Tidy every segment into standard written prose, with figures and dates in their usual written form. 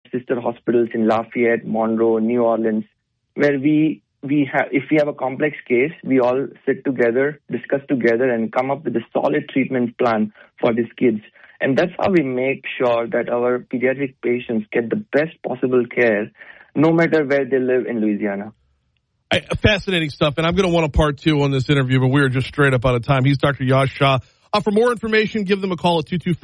sister hospitals in Lafayette, Monroe, New Orleans, where if we have a complex case, we all sit together, discuss together, and come up with a solid treatment plan for these kids. And that's how we make sure that our pediatric patients get the best possible care, no matter where they live in Louisiana. Fascinating stuff, and I'm going to want a part two on this interview, but we are just straight up out of time. He's Dr. Yash Shah. For more information, give them a call at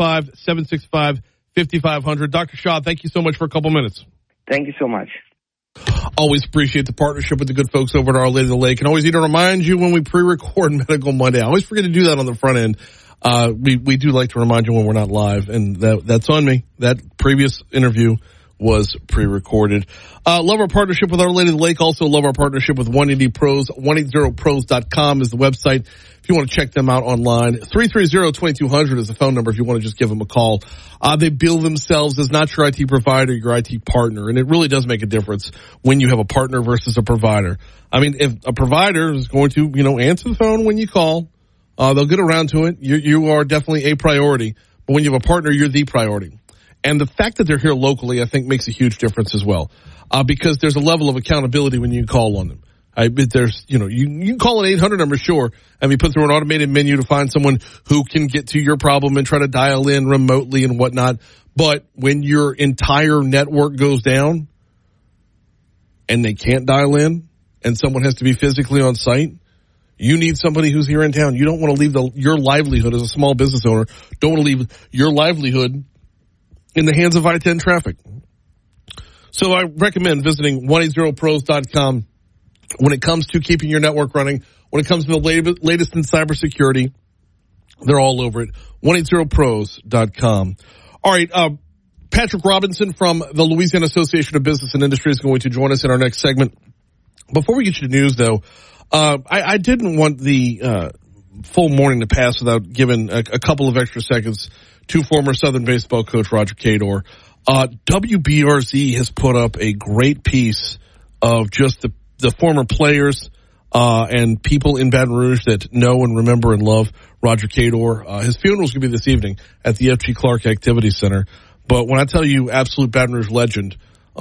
225-765-5500. Dr. Shah, thank you so much for a couple minutes. Thank you so much. Always appreciate the partnership with the good folks over at Our Lady of the Lake, and always need to remind you when we pre-record Medical Monday. I always forget to do that on the front end. We do like to remind you when we're not live, and that's on me. That previous interview was pre-recorded. Love our partnership with Our Lady of the Lake. Also love our partnership with 180 Pros. 180pros.com is the website if you want to check them out online. 330-2200 is the phone number if you want to just give them a call. They bill themselves as not your IT provider, your IT partner, and it really does make a difference when you have a partner versus a provider. I mean, if a provider is going to, answer the phone when you call, they'll get around to it. You are definitely a priority, but when you have a partner, you're the priority. And the fact that they're here locally, I think, makes a huge difference as well, because there's a level of accountability when you call on them. You can call an 800 number, sure, and we put through an automated menu to find someone who can get to your problem and try to dial in remotely and whatnot. But when your entire network goes down and they can't dial in and someone has to be physically on site, you need somebody who's here in town. You don't want to leave your livelihood as a small business owner. Don't want to leave your livelihood in the hands of I-10 traffic. So I recommend visiting 180pros.com when it comes to keeping your network running, when it comes to the latest in cybersecurity. They're all over it. 180pros.com. All right, Patrick Robinson from the Louisiana Association of Business and Industry is going to join us in our next segment. Before we get to the news, though, I didn't want the full morning to pass without giving a couple of extra seconds to former Southern baseball coach Roger Cador. WBRZ has put up a great piece of just the former players and people in Baton Rouge that know and remember and love Roger Cador. His funeral is going to be this evening at the F.G. Clark Activity Center. But when I tell you absolute Baton Rouge legend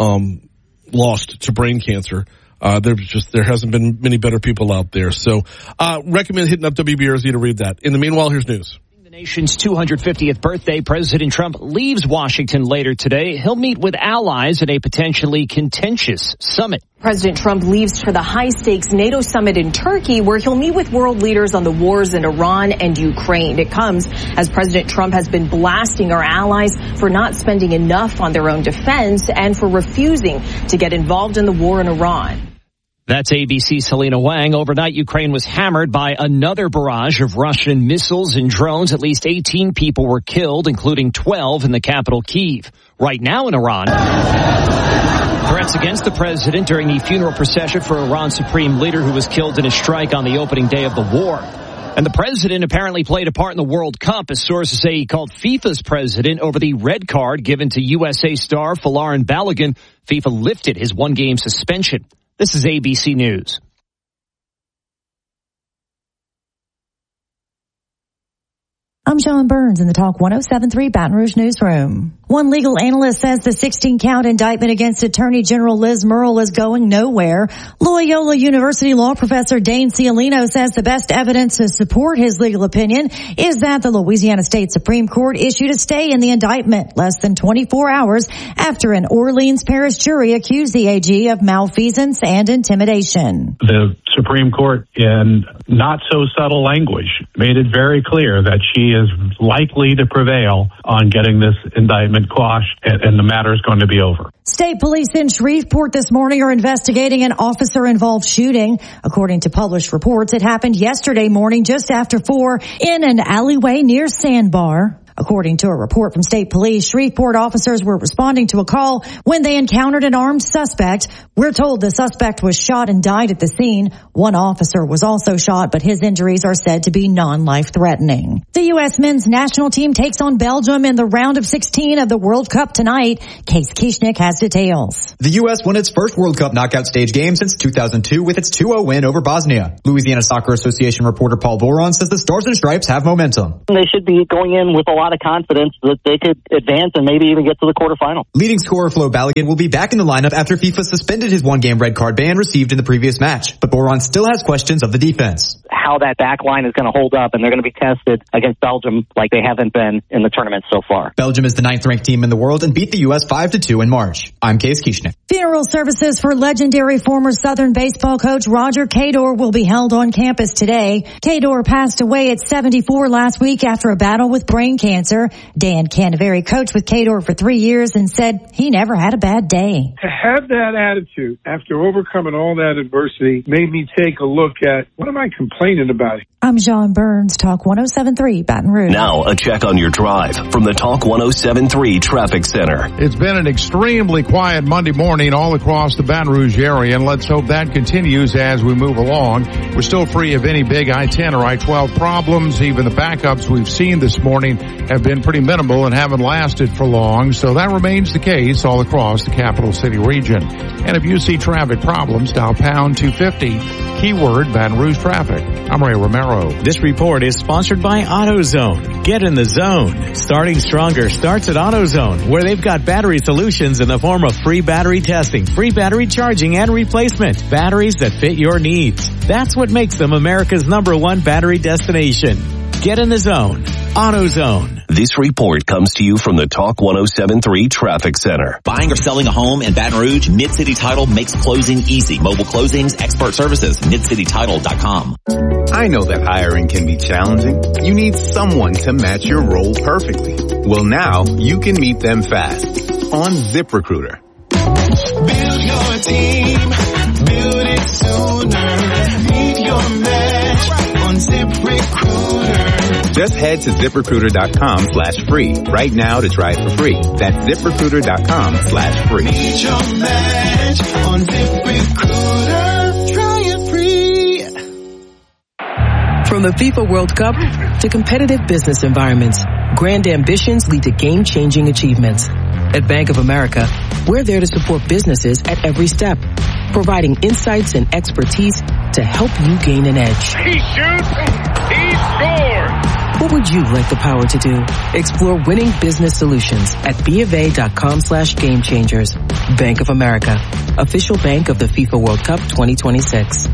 lost to brain cancer, there hasn't been many better people out there. So recommend hitting up WBRZ to read that. In the meanwhile, here's news. The nation's 250th birthday, President Trump leaves Washington later today. He'll meet with allies at a potentially contentious summit. President Trump leaves for the high-stakes NATO summit in Turkey, where he'll meet with world leaders on the wars in Iran and Ukraine. It comes as President Trump has been blasting our allies for not spending enough on their own defense and for refusing to get involved in the war in Iran. That's ABC's Helena Wang. Overnight, Ukraine was hammered by another barrage of Russian missiles and drones. At least 18 people were killed, including 12 in the capital, Kyiv. Right now in Iran, threats against the president during the funeral procession for Iran's supreme leader who was killed in a strike on the opening day of the war. And the president apparently played a part in the World Cup, as sources say he called FIFA's president over the red card given to USA star Folarin Balogun. FIFA lifted his one-game suspension. This is ABC News. I'm Sean Burns in the Talk 107.3 Baton Rouge newsroom. One legal analyst says the 16-count indictment against Attorney General Liz Murrill is going nowhere. Loyola University law professor Dane Cialino says the best evidence to support his legal opinion is that the Louisiana State Supreme Court issued a stay in the indictment less than 24 hours after an Orleans Parish jury accused the AG of malfeasance and intimidation. The Supreme Court, in not so subtle language, made it very clear that she is likely to prevail on getting this indictment quashed, and the matter is going to be over. State police in Shreveport this morning are investigating an officer-involved shooting. According to published reports, it happened yesterday morning just after 4 in an alleyway near Sandbar. According to a report from state police, Shreveport officers were responding to a call when they encountered an armed suspect. We're told the suspect was shot and died at the scene. One officer was also shot, but his injuries are said to be non-life-threatening. The U.S. men's national team takes on Belgium in the round of 16 of the World Cup tonight. Case Kieschnick has details. The U.S. won its first World Cup knockout stage game since 2002 with its 2-0 win over Bosnia. Louisiana Soccer Association reporter Paul Boron says the Stars and Stripes have momentum. They should be going in with a lot lot of confidence that they could advance and maybe even get to the quarterfinal. Leading scorer Flo Balogun will be back in the lineup after FIFA suspended his one-game red card ban received in the previous match. But Boron still has questions of the defense. How that back line is going to hold up, and they're going to be tested against Belgium like they haven't been in the tournament so far. Belgium is the 9th-ranked team in the world and beat the U.S. 5-2 in March. I'm Case Kieschnick. Funeral services for legendary former Southern baseball coach Roger Cador will be held on campus today. Cador passed away at 74 last week after a battle with brain cancer. Dan Canaveri coached with Cador for 3 years and said he never had a bad day. To have that attitude after overcoming all that adversity made me take a look at what am I complaining about? I'm John Burns, Talk 107.3 Baton Rouge. Now a check on your drive from the Talk 107.3 Traffic Center. It's been an extremely quiet Monday morning all across the Baton Rouge area, and let's hope that continues as we move along. We're still free of any big I-10 or I-12 problems. Even the backups we've seen this morning have been pretty minimal and haven't lasted for long, so that remains the case all across the Capital City region. And if you see traffic problems, dial pound 250, keyword Baton Rouge traffic. I'm Ray Romero. This report is sponsored by AutoZone. Get in the zone. Starting stronger starts at AutoZone, where they've got battery solutions in the form of free battery testing, free battery charging, and replacement. Batteries that fit your needs. That's what makes them America's #1 battery destination. Get in the zone. AutoZone. This report comes to you from the Talk 107.3 Traffic Center. Buying or selling a home in Baton Rouge? Mid-City Title makes closing easy. Mobile closings, expert services, midcitytitle.com. I know that hiring can be challenging. You need someone to match your role perfectly. Well, now you can meet them fast on ZipRecruiter. Build your team. Build it sooner. Meet your match on ZipRecruiter. Just head to ZipRecruiter.com/free right now to try it for free. That's ZipRecruiter.com/free. Meet your match on ZipRecruiter. Try it free. From the FIFA World Cup to competitive business environments, grand ambitions lead to game-changing achievements. At Bank of America, we're there to support businesses at every step, providing insights and expertise to help you gain an edge. He shoots. He scores. What would you like the power to do? Explore winning business solutions at BofA.com/gamechangers. Bank of America, official bank of the FIFA World Cup 2026.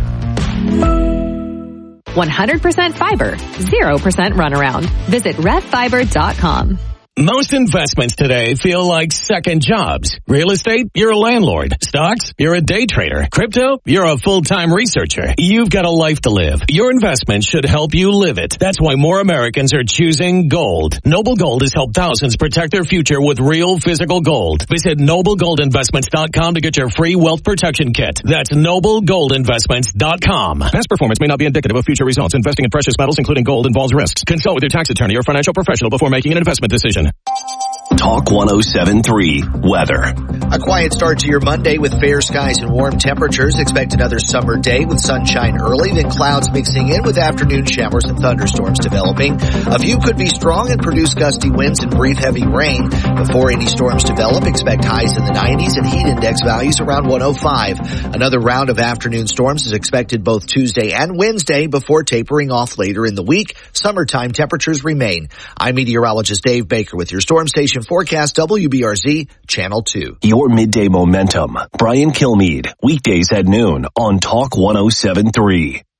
100% fiber, 0% runaround. Visit RevFiber.com. Most investments today feel like second jobs. Real estate, you're a landlord. Stocks, you're a day trader. Crypto, you're a full-time researcher. You've got a life to live. Your investment should help you live it. That's why more Americans are choosing gold. Noble Gold has helped thousands protect their future with real physical gold. Visit NobleGoldInvestments.com to get your free wealth protection kit. That's NobleGoldInvestments.com. Past performance may not be indicative of future results. Investing in precious metals, including gold, involves risks. Consult with your tax attorney or financial professional before making an investment decision. Talk 107.3 Weather. A quiet start to your Monday with fair skies and warm temperatures. Expect another summer day with sunshine early, then clouds mixing in with afternoon showers and thunderstorms developing. A few could be strong and produce gusty winds and brief heavy rain. Before any storms develop, expect highs in the 90s and heat index values around 105. Another round of afternoon storms is expected both Tuesday and Wednesday before tapering off later in the week. Summertime temperatures remain. I'm meteorologist Dave Baker with your storm station forecast, WBRZ Channel 2. Your midday momentum. Brian Kilmeade, weekdays at noon on Talk 107.3.